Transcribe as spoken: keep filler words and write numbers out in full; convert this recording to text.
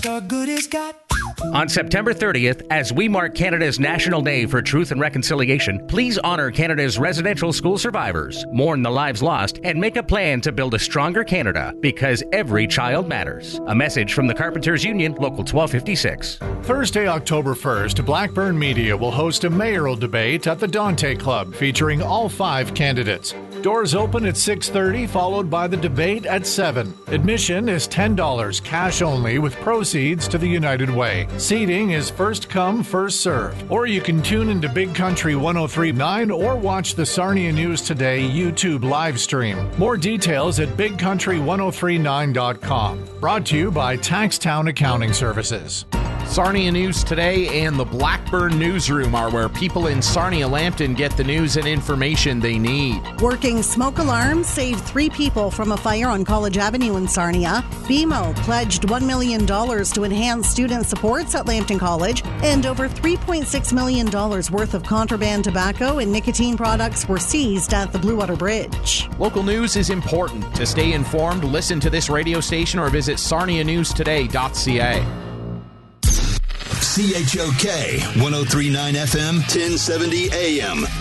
The good is got. On September thirtieth, as we mark Canada's National Day for Truth and Reconciliation, please honor Canada's residential school survivors, mourn the lives lost, and make a plan to build a stronger Canada, because every child matters. A message from the Carpenters Union, Local twelve fifty-six. Thursday, October first, Blackburn Media will host a mayoral debate at the Dante Club featuring all five candidates. Doors open at six thirty, followed by the debate at seven. Admission is ten dollars, cash only, with proceeds to the United Way. Seating is first come, first served. Or you can tune into Big Country one oh three point nine or watch the Sarnia News Today YouTube live stream. More details at big country one oh three nine dot com. Brought to you by Taxtown Accounting Services. Sarnia News Today and the Blackburn Newsroom are where people in Sarnia-Lambton get the news and information they need. Working smoke alarms saved three people from a fire on College Avenue in Sarnia. B M O pledged one million dollars to enhance student supports at Lambton College, and over three point six million dollars worth of contraband tobacco and nicotine products were seized at the Blue Water Bridge. Local news is important. To stay informed, listen to this radio station or visit sarnia news today dot c a. C H O K one oh three point nine F M, ten seventy A M.